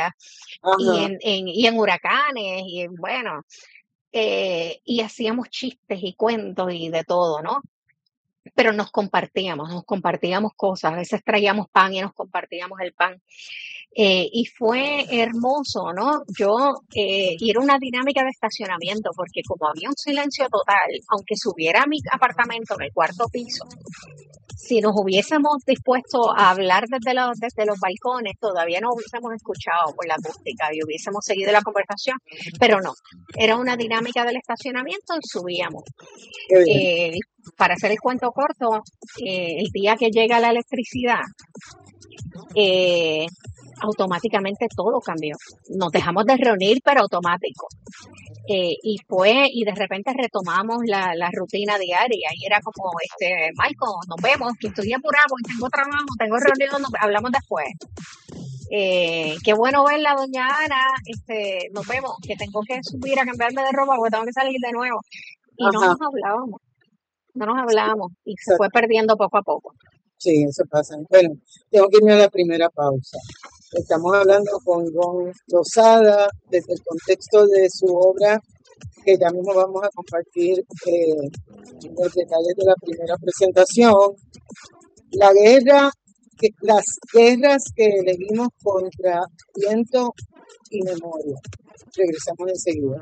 tormentas Ajá. y en huracanes bueno, y hacíamos chistes y cuentos y de todo, ¿no? Pero nos compartíamos cosas, a veces traíamos pan y nos compartíamos el pan. Y fue hermoso, ¿no? Y era una dinámica de estacionamiento, porque como había un silencio total, aunque subiera a mi apartamento en el cuarto piso, si nos hubiésemos dispuesto a hablar desde los balcones, todavía no hubiésemos escuchado por la acústica y hubiésemos seguido la conversación, pero no, era una dinámica del estacionamiento y subíamos. Qué bien. Para hacer el cuento corto, el día que llega la electricidad, eh, automáticamente todo cambió. Nos dejamos de reunir, pero automático. Y de repente retomamos la rutina diaria y era como, Michael, nos vemos, que estoy apurado, tengo trabajo, tengo reunión, hablamos después. Qué bueno verla, doña Ana, nos vemos, que tengo que subir a cambiarme de ropa porque tengo que salir de nuevo. Y Ajá. no nos hablábamos y se fue perdiendo poco a poco. Sí, eso pasa. Bueno, tengo que irme a la primera pausa. Estamos hablando con Ivonne Lozada desde el contexto de su obra, que ya mismo vamos a compartir los detalles de la primera presentación. Las guerras que elegimos contra viento y memoria. Regresamos enseguida.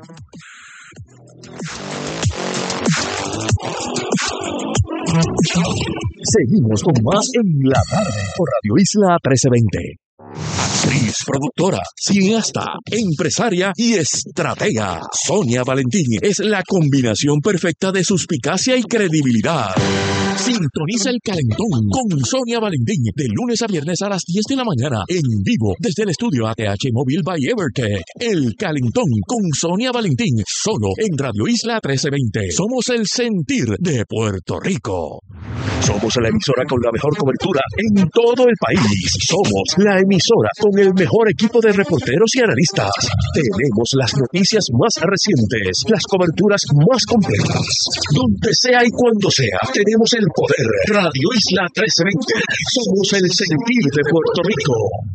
Seguimos con más en la tarde por Radio Isla 1320. Actriz, productora, cineasta, empresaria y estratega. Sonia Valentín es la combinación perfecta de suspicacia y credibilidad. Sintoniza El Calentón con Sonia Valentín de lunes a viernes a las 10 de la mañana en vivo desde el estudio ATH Móvil by Evertech. El Calentón con Sonia Valentín solo en Radio Isla 1320. Somos el sentir de Puerto Rico. Somos la emisora con la mejor cobertura en todo el país. Somos la emisora con el mejor equipo de reporteros y analistas. Tenemos las noticias más recientes, las coberturas más completas. Donde sea y cuando sea, tenemos el poder. Radio Isla 1320. Somos el sentir de Puerto Rico.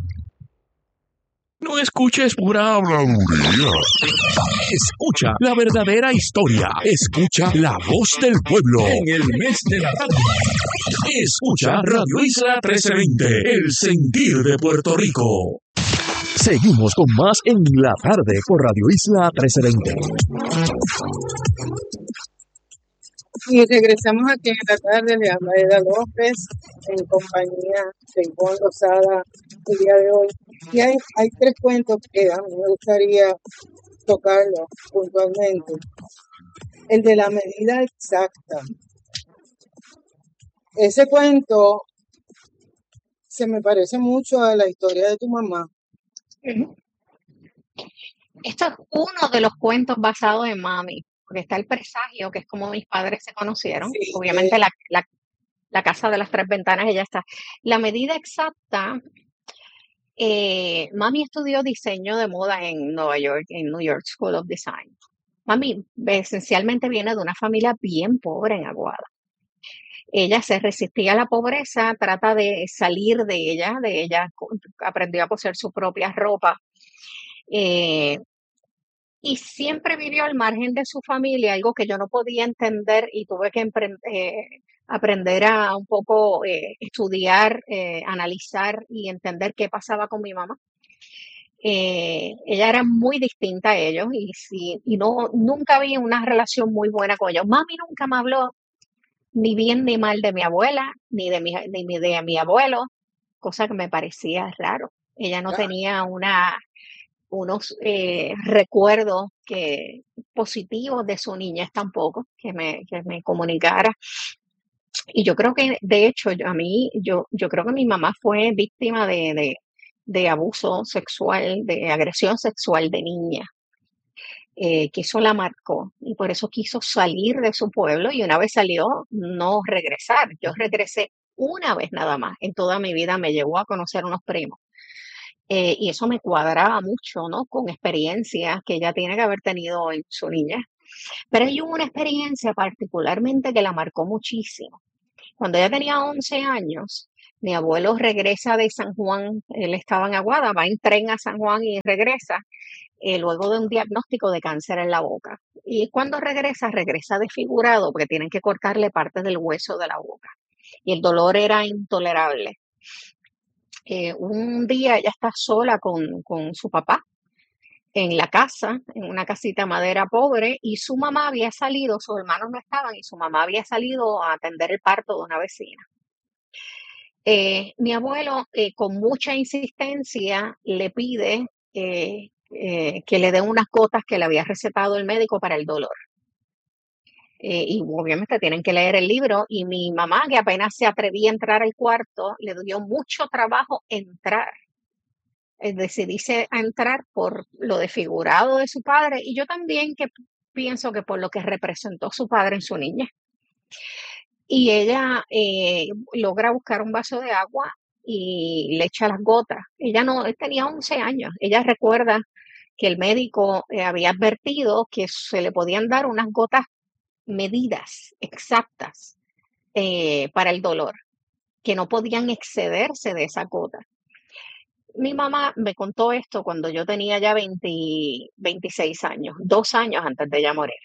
No escuches pura habladuría. Escucha la verdadera historia. Escucha la voz del pueblo en el mes de la radio. Escucha Radio Isla 1320, el sentir de Puerto Rico. Seguimos con más en la tarde por Radio Isla 1320. Y regresamos aquí en la tarde, le habla Eda López, en compañía de Ivonne Lozada el día de hoy. Y hay tres cuentos que a mí me gustaría tocarlos puntualmente. El de la medida exacta. Ese cuento se me parece mucho a la historia de tu mamá. Esto es uno de los cuentos basados en mami, porque está El Presagio, que es como mis padres se conocieron. Sí, Obviamente la casa de las tres ventanas, ella está. La medida exacta, mami estudió diseño de moda en Nueva York, en New York School of Design. Mami esencialmente viene de una familia bien pobre en Aguada. Ella se resistía a la pobreza, trata de salir de ella aprendió a coser su propia ropa. Y siempre vivió al margen de su familia, algo que yo no podía entender y tuve que aprender a un poco estudiar, analizar y entender qué pasaba con mi mamá. Ella era muy distinta a ellos y nunca vi una relación muy buena con ellos. Mami nunca me habló ni bien ni mal de mi abuela, ni de mi abuelo, cosa que me parecía raro. Ella no tenía unos recuerdos positivos de su niñez tampoco, que me comunicara. Y yo creo que, de hecho, yo creo que mi mamá fue víctima de abuso sexual, de agresión sexual de niña. Que eso la marcó y por eso quiso salir de su pueblo y una vez salió, no regresar. Yo regresé una vez nada más en toda mi vida, me llevó a conocer unos primos. Y eso me cuadraba mucho, ¿no? Con experiencias que ella tiene que haber tenido en su niñez. Pero hay una experiencia particularmente que la marcó muchísimo. Cuando ella tenía 11 años, Mi abuelo regresa de San Juan, él estaba en Aguada, va en tren a San Juan y regresa luego de un diagnóstico de cáncer en la boca. Y cuando regresa, regresa desfigurado porque tienen que cortarle parte del hueso de la boca. Y el dolor era intolerable. Un día ella está sola con su papá en la casa, en una casita de madera pobre, y su mamá había salido, sus hermanos no estaban, y su mamá había salido a atender el parto de una vecina. Mi abuelo, con mucha insistencia, le pide que le den unas gotas que le había recetado el médico para el dolor. Y obviamente tienen que leer el libro, y mi mamá, que apenas se atrevía a entrar al cuarto, le dio mucho trabajo entrar. Decidirse a entrar por lo desfigurado de su padre, y yo también que pienso que por lo que representó su padre en su niñez. Y ella logra buscar un vaso de agua y le echa las gotas. Ella no, él tenía 11 años. Ella recuerda que el médico había advertido que se le podían dar unas gotas medidas, exactas, para el dolor, que no podían excederse de esa gota. Mi mamá me contó esto cuando yo tenía ya 26 años, 2 años antes de ella morir.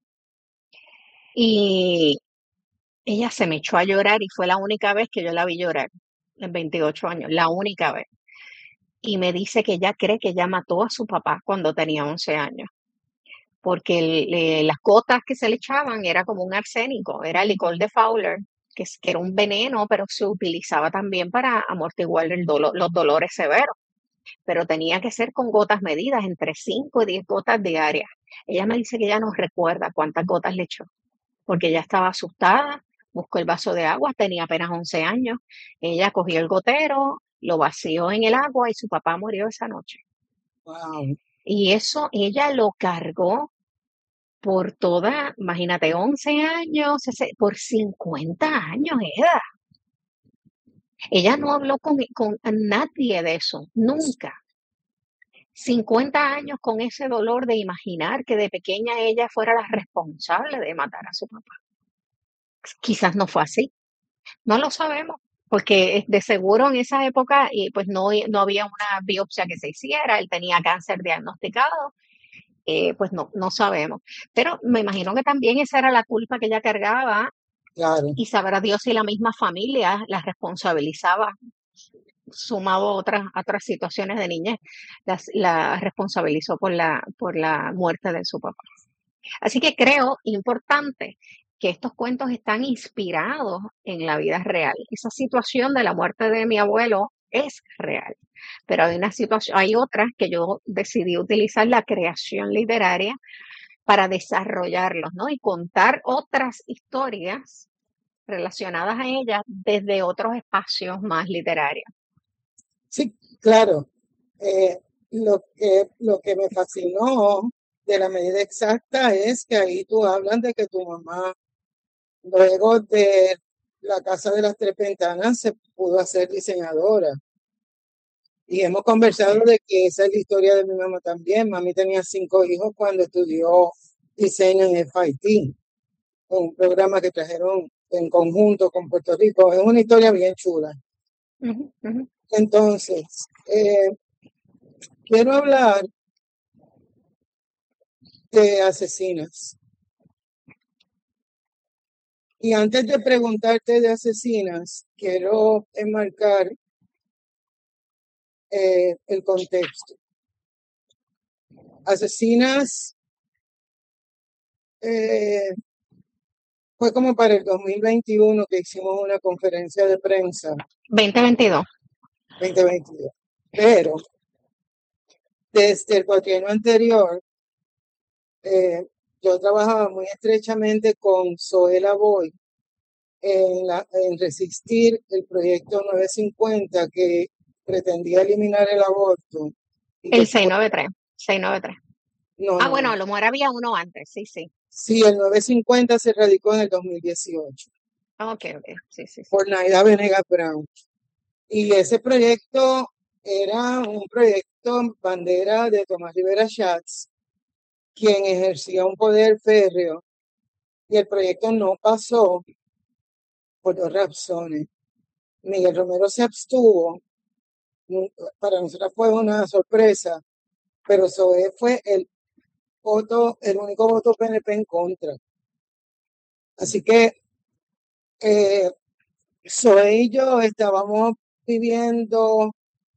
Y ella se me echó a llorar, y fue la única vez que yo la vi llorar en 28 años, la única vez. Y me dice que ella cree que ella mató a su papá cuando tenía 11 años, porque las gotas que se le echaban era como un arsénico, era licor de Fowler, que era un veneno, pero se utilizaba también para amortiguar los dolores severos. Pero tenía que ser con gotas medidas, entre 5 y 10 gotas diarias. Ella me dice que ella no recuerda cuántas gotas le echó, porque ella estaba asustada, buscó el vaso de agua, tenía apenas 11 años, ella cogió el gotero, lo vació en el agua, y su papá murió esa noche. Wow. Y eso ella lo cargó por toda, imagínate, 11 años, por 50 años era. Ella no habló con nadie de eso, nunca. 50 años con ese dolor de imaginar que de pequeña ella fuera la responsable de matar a su papá. Quizás no fue así, no lo sabemos, porque de seguro en esa época pues no había una biopsia que se hiciera, él tenía cáncer diagnosticado, pues no sabemos. Pero me imagino que también esa era la culpa que ella cargaba, Claro. y sabrá Dios si la misma familia la responsabilizaba, sumado a otras situaciones de niñez, la responsabilizó por la muerte de su papá. Así que creo importante que estos cuentos están inspirados en la vida real. Esa situación de la muerte de mi abuelo es real, pero hay otras que yo decidí utilizar la creación literaria para desarrollarlos, ¿no? Y contar otras historias relacionadas a ellas desde otros espacios más literarios. Sí, claro. Lo que me fascinó de la medida exacta es que ahí tú hablas de que tu mamá, luego de la Casa de las Tres Ventanas, se pudo hacer diseñadora. Y hemos conversado de que esa es la historia de mi mamá también. Mami tenía 5 hijos cuando estudió diseño en FIT, un programa que trajeron en conjunto con Puerto Rico. Es una historia bien chula. Ujú, ujú. Entonces, quiero hablar de Asesinas. Y antes de preguntarte de Asesinas, quiero enmarcar el contexto. Asesinas fue como para el 2021 que hicimos una conferencia de prensa, 2022. 2022. Pero desde el cuatrienio anterior, yo trabajaba muy estrechamente con Zoela Boy en resistir el proyecto 950 que pretendía eliminar el aborto. Y El que 693. 693. no, Bueno, a lo mejor había uno antes, sí. sí, el 950 se radicó en el 2018 Ok, sí. por Naida Venegas Brown. Y ese proyecto era un proyecto bandera de Tomás Rivera Schatz, quien ejercía un poder férreo, y el proyecto no pasó por 2 razones. Miguel Romero se abstuvo. Para nosotros fue una sorpresa, pero Zoé fue el único voto PNP en contra. Así que Zoé y yo estábamos viviendo,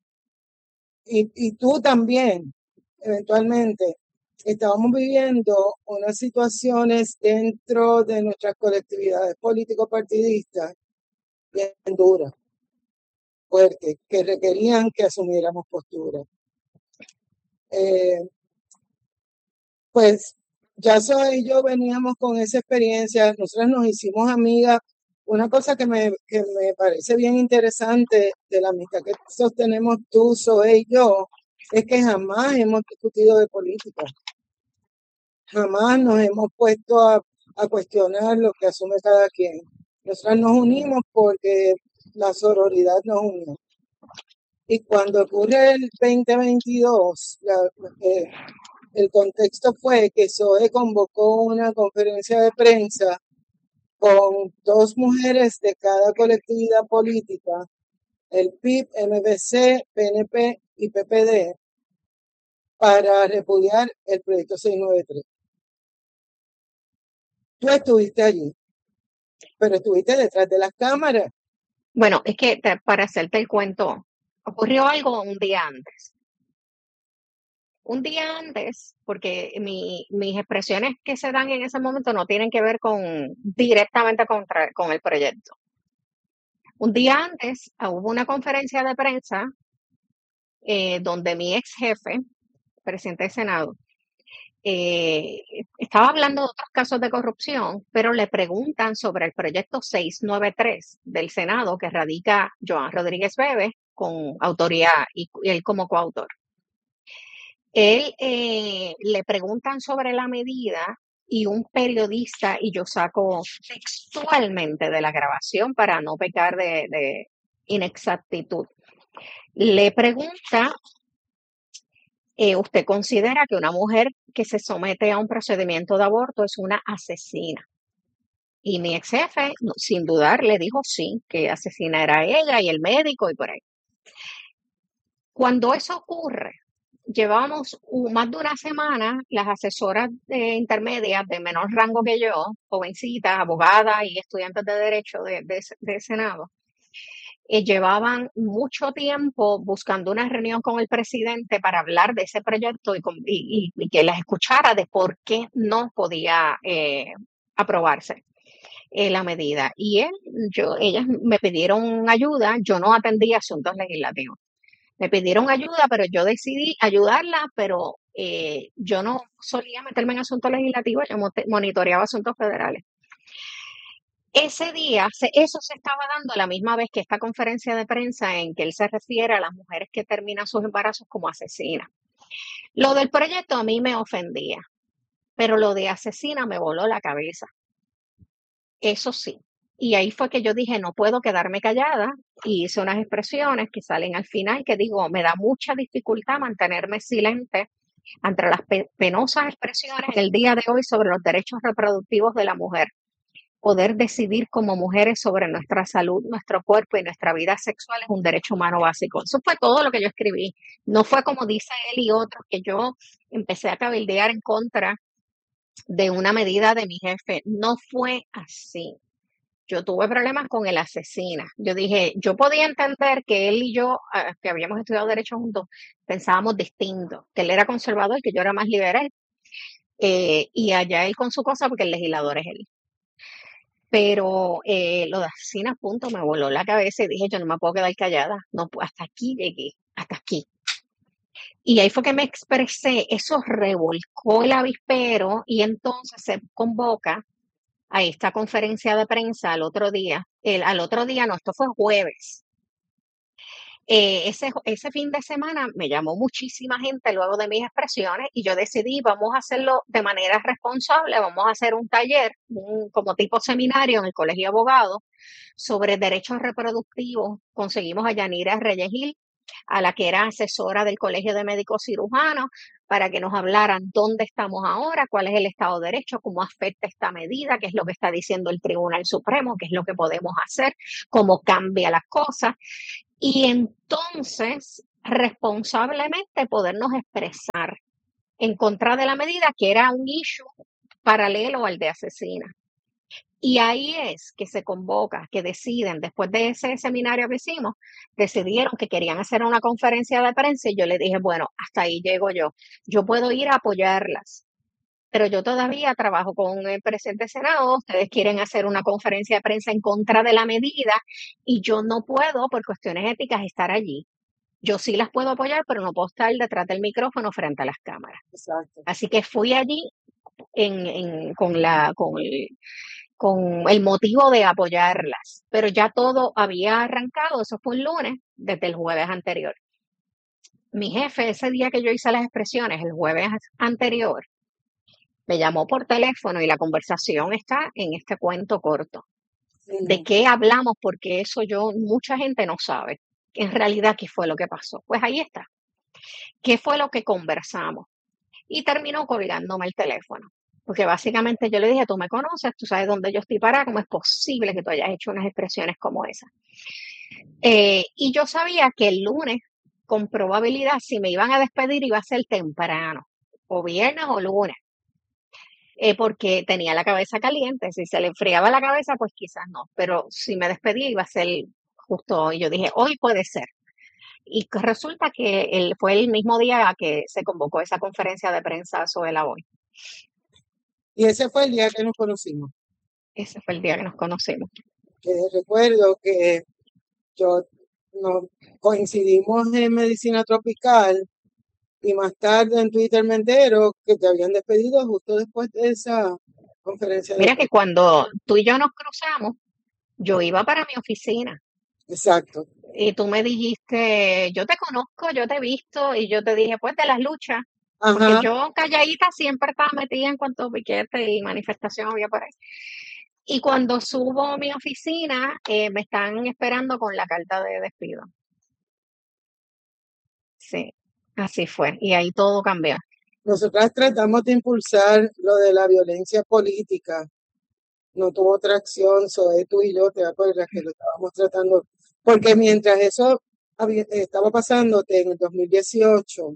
y tú también, eventualmente, estábamos viviendo unas situaciones dentro de nuestras colectividades político-partidistas bien duras, fuertes, que requerían que asumiéramos postura. Pues ya Zoe y yo veníamos con esa experiencia, nosotras nos hicimos amigas. Una cosa que me parece bien interesante de la amistad que sostenemos tú, Zoe y yo, es que jamás hemos discutido de política, jamás nos hemos puesto a cuestionar lo que asume cada quien. Nosotras nos unimos porque la sororidad nos unió. Y cuando ocurre el 2022, el contexto fue que Zoe convocó una conferencia de prensa con 2 mujeres de cada colectividad política, el PIB, MBC, PNP y PPD, para repudiar el proyecto 693. Tú estuviste allí, pero estuviste detrás de las cámaras. Bueno, es que para hacerte el cuento, ocurrió algo un día antes. Un día antes, porque mis expresiones que se dan en ese momento no tienen que ver directamente con el proyecto. Un día antes hubo una conferencia de prensa donde mi ex jefe, presidente del Senado, estaba hablando de otros casos de corrupción, pero le preguntan sobre el proyecto 693 del Senado que radica Joan Rodríguez Bebe con autoría y él como coautor. Él le preguntan sobre la medida y un periodista, y yo saco textualmente de la grabación para no pecar de inexactitud, le pregunta, ¿usted considera que una mujer que se somete a un procedimiento de aborto es una asesina? Y mi ex jefe, sin dudar, le dijo sí, que asesina era ella y el médico y por ahí. Cuando eso ocurre, llevamos más de una semana, las asesoras intermedias de menor rango que yo, jovencitas, abogadas y estudiantes de derecho de Senado, llevaban mucho tiempo buscando una reunión con el presidente para hablar de ese proyecto y que las escuchara de por qué no podía aprobarse la medida. Y ellas me pidieron ayuda, yo no atendí asuntos legislativos. Me pidieron ayuda, pero yo decidí ayudarla, pero yo no solía meterme en asuntos legislativos, yo monitoreaba asuntos federales. Ese día, eso se estaba dando a la misma vez que esta conferencia de prensa en que él se refiere a las mujeres que terminan sus embarazos como asesinas. Lo del proyecto a mí me ofendía, pero lo de asesina me voló la cabeza. Eso sí. Y ahí fue que yo dije, no puedo quedarme callada, y hice unas expresiones que salen al final que digo, me da mucha dificultad mantenerme silente ante las penosas expresiones en el día de hoy sobre los derechos reproductivos de la mujer. Poder decidir como mujeres sobre nuestra salud, nuestro cuerpo y nuestra vida sexual es un derecho humano básico. Eso fue todo lo que yo escribí. No fue como dice él y otros, que yo empecé a cabildear en contra de una medida de mi jefe. No fue así. Yo tuve problemas con el asesina. Yo dije, yo podía entender que él y yo, que habíamos estudiado derecho juntos, pensábamos distinto, que él era conservador y que yo era más liberal. Y allá él con su cosa, porque el legislador es él. Pero lo de asesina, punto, me voló la cabeza y dije, yo no me puedo quedar callada. No, hasta aquí llegué, hasta aquí. Y ahí fue que me expresé, eso revolcó el avispero y entonces se convoca a esta conferencia de prensa al otro día. Al otro día, no, esto fue jueves. Ese fin de semana me llamó muchísima gente luego de mis expresiones y yo decidí, vamos a hacerlo de manera responsable, vamos a hacer un taller, como tipo seminario en el Colegio de Abogados sobre derechos reproductivos. Conseguimos a Yanira Reyes Gil, a la que era asesora del Colegio de Médicos Cirujanos, para que nos hablaran dónde estamos ahora, cuál es el Estado de Derecho, cómo afecta esta medida, qué es lo que está diciendo el Tribunal Supremo, qué es lo que podemos hacer, cómo cambia las cosas. Y entonces, responsablemente, podernos expresar en contra de la medida, que era un issue paralelo al de asesina. Y ahí es que se convoca, que deciden, después de ese seminario que hicimos, decidieron que querían hacer una conferencia de prensa y yo le dije, bueno, hasta ahí llego yo. Yo puedo ir a apoyarlas, pero yo todavía trabajo con el presidente del Senado, ustedes quieren hacer una conferencia de prensa en contra de la medida y yo no puedo, por cuestiones éticas, estar allí. Yo sí las puedo apoyar, pero no puedo estar detrás del micrófono frente a las cámaras. Exacto. Así que fui allí con el motivo de apoyarlas, pero ya todo había arrancado, eso fue un lunes, desde el jueves anterior. Mi jefe, ese día que yo hice las expresiones, el jueves anterior, me llamó por teléfono y la conversación está en este cuento corto. ¿De qué hablamos? Porque eso mucha gente no sabe. En realidad, ¿qué fue lo que pasó? Pues ahí está. ¿Qué fue lo que conversamos? Y terminó colgándome el teléfono. Porque básicamente yo le dije, tú me conoces, tú sabes dónde yo estoy parada, ¿cómo es posible que tú hayas hecho unas expresiones como esas? Y yo sabía que el lunes, con probabilidad, si me iban a despedir, iba a ser temprano, o viernes o lunes, porque tenía la cabeza caliente. Si se le enfriaba la cabeza, pues quizás no, pero si me despedía iba a ser justo hoy. Yo dije, hoy puede ser. Y resulta que fue el mismo día que se convocó esa conferencia de prensa sobre la hoy. Y ese fue el día que nos conocimos. Ese fue el día que nos conocimos. Recuerdo que nos coincidimos en medicina tropical y más tarde en Twitter me entero que te habían despedido justo después de esa conferencia. Mira que cuando tú y yo nos cruzamos, yo iba para mi oficina. Exacto. Y tú me dijiste, yo te conozco, yo te he visto, y yo te dije, pues de las luchas, porque Ajá. yo calladita siempre estaba metida en cuanto piquete y manifestación había por ahí. Y cuando subo a mi oficina, me están esperando con la carta de despido. Sí, así fue. Y ahí todo cambió. Nosotras tratamos de impulsar lo de la violencia política. No tuvo tracción, Zoe, tú y yo, ¿te acuerdas que lo estábamos tratando? Porque mientras eso estaba pasándote en el 2018,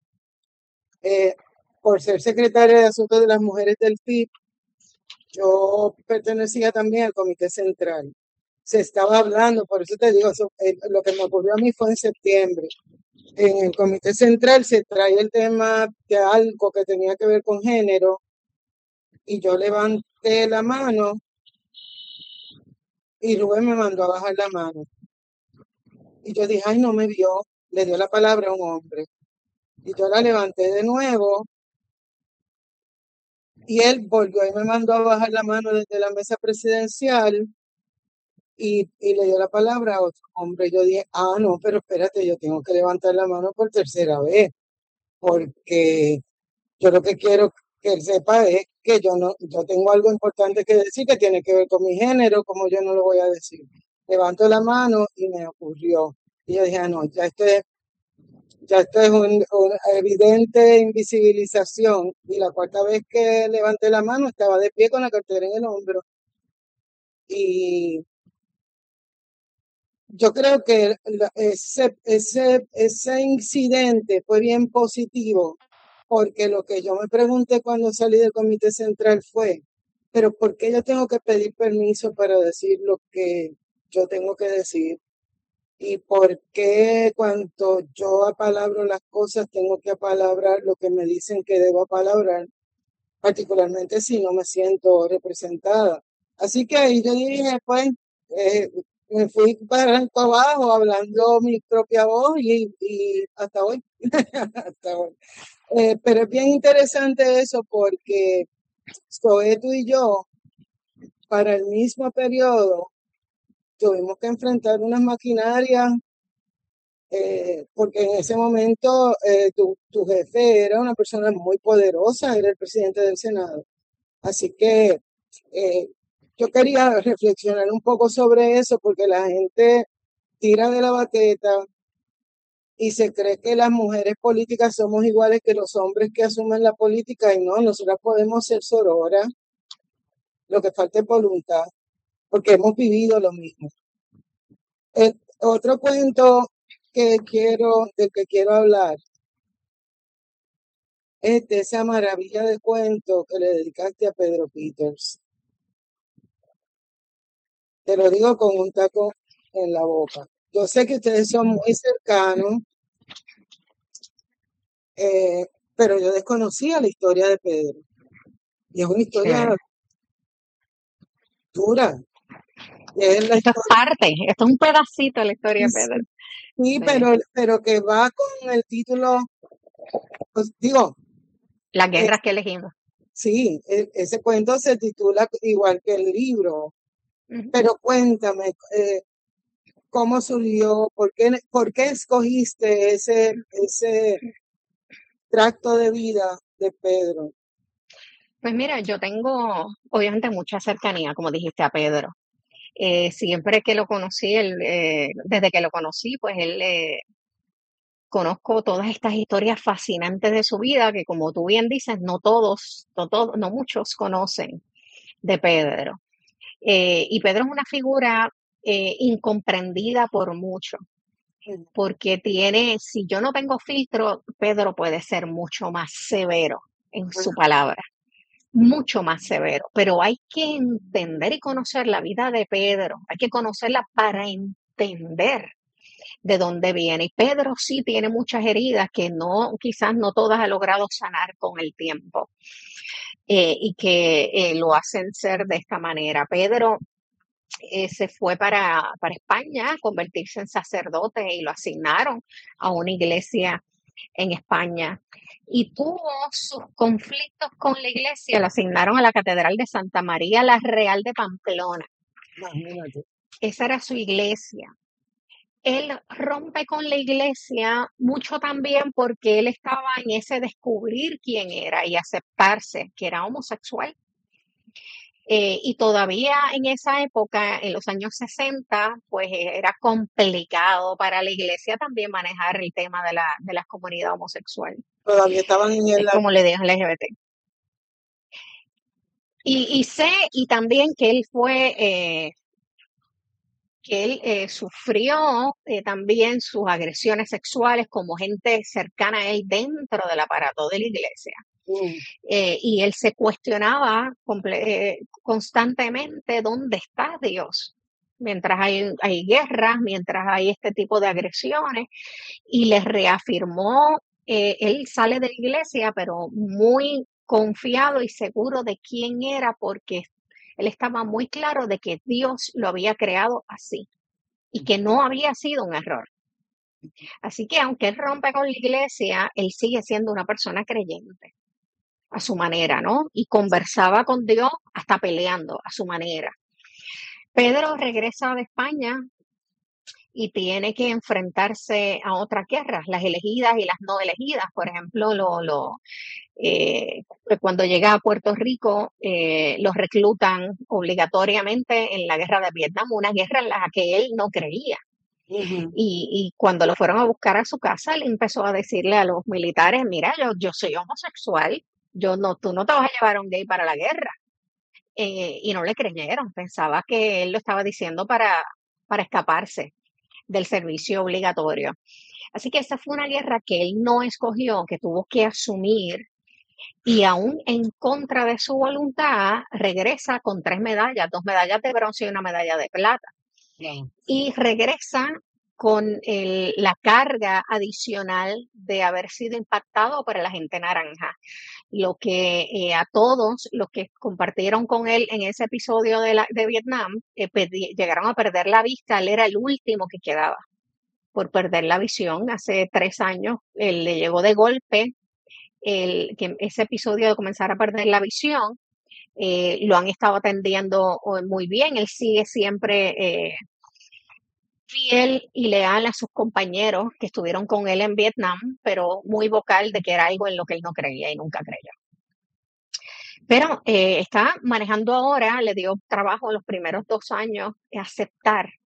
por ser secretaria de Asuntos de las Mujeres del PIB, yo pertenecía también al Comité Central. Se estaba hablando, por eso te digo, lo que me ocurrió a mí fue en septiembre. En el Comité Central se trae el tema de algo que tenía que ver con género y yo levanté la mano y Rubén me mandó a bajar la mano. Y yo dije, ay, no me vio, le dio la palabra a un hombre. Y yo la levanté de nuevo y él volvió y me mandó a bajar la mano desde la mesa presidencial y le dio la palabra a otro hombre. Yo dije, no, pero espérate, yo tengo que levantar la mano por tercera vez, porque yo lo que quiero que él sepa es que yo tengo algo importante que decir que tiene que ver con mi género, como yo no lo voy a decir. Levanto la mano y me ocurrió. Y yo dije, no, ya esto es una evidente invisibilización. Y la cuarta vez que levanté la mano estaba de pie con la cartera en el hombro. Y yo creo que ese incidente fue bien positivo, porque lo que yo me pregunté cuando salí del Comité Central fue, pero ¿por qué yo tengo que pedir permiso para decir lo que yo tengo que decir? ¿Y por qué cuando yo apalabro las cosas tengo que apalabrar lo que me dicen que debo apalabrar, particularmente si no me siento representada? Así que ahí yo dije, pues, me fui para abajo hablando mi propia voz y hasta hoy. Hasta hoy. Pero es bien interesante eso porque Soeto y yo, para el mismo periodo, tuvimos que enfrentar unas maquinarias porque en ese momento tu jefe era una persona muy poderosa, era el presidente del Senado. Así que yo quería reflexionar un poco sobre eso porque la gente tira de la baqueta y se cree que las mujeres políticas somos iguales que los hombres que asumen la política, y no, nosotras podemos ser sororas, lo que falta es voluntad, porque hemos vivido lo mismo. Otro cuento del que quiero hablar, es de esa maravilla de cuento que le dedicaste a Pedro Peters. Te lo digo con un taco en la boca. Yo sé que ustedes son muy cercanos, pero yo desconocía la historia de Pedro. Y es una historia dura. Es la Esto es parte, esto es un pedacito de la historia de historia, Pedro. sí, Sí. pero que va con el título, pues, digo, Las guerras que elegimos. sí, ese cuento se titula igual que el libro, Ujú. pero cuéntame, ¿cómo surgió? ¿Por qué escogiste ese tracto de vida de Pedro? Pues mira, yo tengo obviamente mucha cercanía, como dijiste, a Pedro. Siempre que lo conocí, desde que lo conocí, pues él conozco todas estas historias fascinantes de su vida que, como tú bien dices, no muchos conocen de Pedro. Y Pedro es una figura incomprendida por muchos, porque si yo no tengo filtro, Pedro puede ser mucho más severo en su palabra, mucho más severo, pero hay que entender y conocer la vida de Pedro, hay que conocerla para entender de dónde viene. Y Pedro sí tiene muchas heridas que quizás no todas ha logrado sanar con el tiempo, y que lo hacen ser de esta manera. Pedro se fue para España a convertirse en sacerdote y lo asignaron a una iglesia en España. Y tuvo sus conflictos con la iglesia, lo asignaron a la Catedral de Santa María la Real de Pamplona. Imagínate. Esa era su iglesia. Él rompe con la iglesia mucho también porque él estaba en ese descubrir quién era y aceptarse que era homosexual. Y todavía en esa época, en los años 60, pues era complicado para la iglesia también manejar el tema de la comunidad homosexual. Todavía estaban en el... Es como le dijo LGBT. Y también que él sufrió también sus agresiones sexuales como gente cercana a él dentro del aparato de la iglesia. Y él se cuestionaba constantemente dónde está Dios, mientras hay guerras, mientras hay este tipo de agresiones, y les reafirmó, él sale de la iglesia, pero muy confiado y seguro de quién era, porque él estaba muy claro de que Dios lo había creado así y que no había sido un error. Así que aunque él rompe con la iglesia, él sigue siendo una persona creyente a su manera, ¿no? Y conversaba con Dios hasta peleando a su manera. Pedro regresa de España y tiene que enfrentarse a otras guerras, las elegidas y las no elegidas. Por ejemplo, cuando llega a Puerto Rico, los reclutan obligatoriamente en la guerra de Vietnam, una guerra en la que él no creía. Y cuando lo fueron a buscar a su casa, él empezó a decirle a los militares, mira, yo soy homosexual, tú no te vas a llevar a un gay para la guerra. Y no le creyeron, pensaba que él lo estaba diciendo para escaparse del servicio obligatorio. Así que esa fue una guerra que él no escogió, que tuvo que asumir, y aún en contra de su voluntad, regresa con 3 medallas, 2 medallas de bronce y una medalla de plata. Y regresa con la carga adicional de haber sido impactado por el agente naranja. Lo que a todos los que compartieron con él en ese episodio de Vietnam llegaron a perder la vista. Él era el último que quedaba por perder la visión. Hace 3 años él le llegó de golpe que ese episodio de comenzar a perder la visión. Lo han estado atendiendo muy bien. Él sigue siempre fiel y leal a sus compañeros que estuvieron con él en Vietnam, pero muy vocal de que era algo en lo que él no creía y nunca creyó. Pero está manejando ahora, le dio trabajo los primeros 2 años, aceptar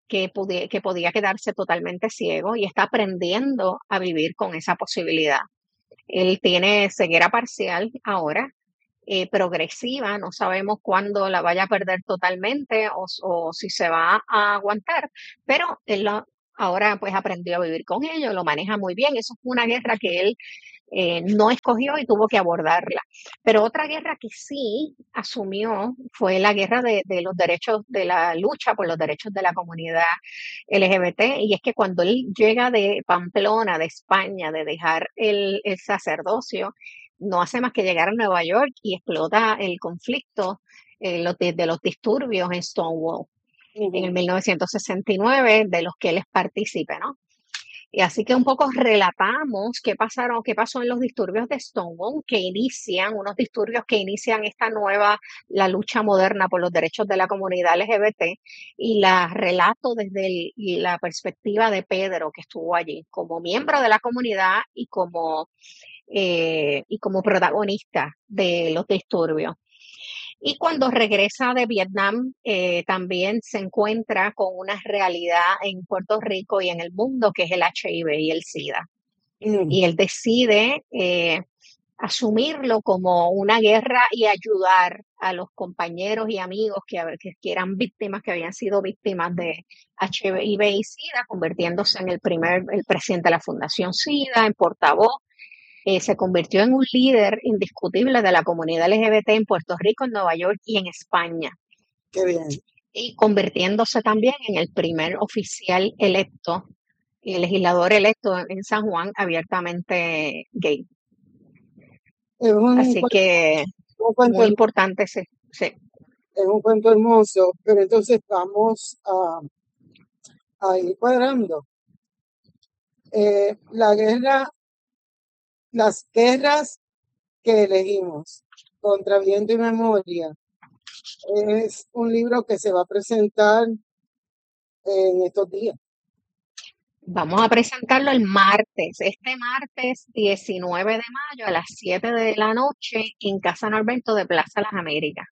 que podía quedarse totalmente ciego y está aprendiendo a vivir con esa posibilidad. Él tiene ceguera parcial ahora, progresiva, no sabemos cuándo la vaya a perder totalmente o si se va a aguantar, pero ahora pues aprendió a vivir con ello, lo maneja muy bien. Eso fue una guerra que él no escogió y tuvo que abordarla. Pero otra guerra que sí asumió fue la guerra de los derechos, de la lucha por los derechos de la comunidad LGBT. Y es que cuando él llega de Pamplona, de España, de dejar el sacerdocio, no hace más que llegar a Nueva York y explota el conflicto de los disturbios en Stonewall en el 1969, de los que él es partícipe, ¿no? Y así que un poco relatamos qué pasó en los disturbios de Stonewall, unos disturbios que inician la lucha moderna por los derechos de la comunidad LGBT, y la relato desde la perspectiva de Pedro, que estuvo allí como miembro de la comunidad y como protagonista de los disturbios. Y cuando regresa de Vietnam, también se encuentra con una realidad en Puerto Rico y en el mundo, que es el HIV y el SIDA. Y él decide asumirlo como una guerra y ayudar a los compañeros y amigos que eran víctimas, que habían sido víctimas de HIV y SIDA, convirtiéndose en el presidente de la Fundación SIDA, en portavoz. Se convirtió en un líder indiscutible de la comunidad LGBT en Puerto Rico, en Nueva York y en España. Qué bien. Y convirtiéndose también en el primer oficial electo, el legislador electo en San Juan, abiertamente gay. Así que muy importante ese. Sí. Es un cuento hermoso, pero entonces vamos a ir cuadrando. Las guerras que elegimos, Contra Viento y Memoria, es un libro que se va a presentar en estos días. Vamos a presentarlo el martes, este martes 19 de mayo a las 7 de la noche en Casa Norberto de Plaza Las Américas.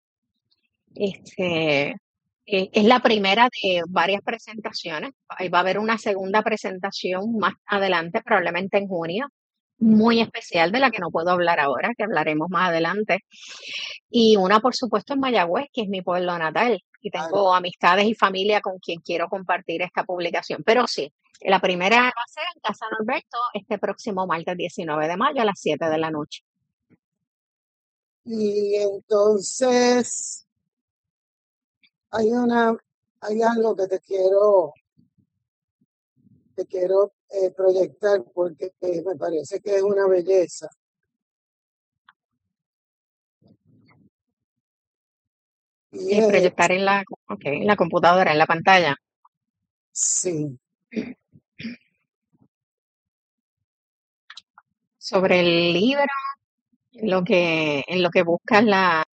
Es la primera de varias presentaciones. Ahí va a haber una segunda presentación más adelante, probablemente en junio, muy especial, de la que no puedo hablar ahora, que hablaremos más adelante. Y una, por supuesto, en Mayagüez, que es mi pueblo natal. Y tengo amistades y familia con quien quiero compartir esta publicación. Pero sí, la primera va a ser en Casa Norberto este próximo martes 19 de mayo a las 7 de la noche. Y entonces hay algo que te quiero proyectar, porque me parece que es una belleza. Y proyectar en la computadora, en la pantalla. Sí. Sobre el libro, en lo que buscas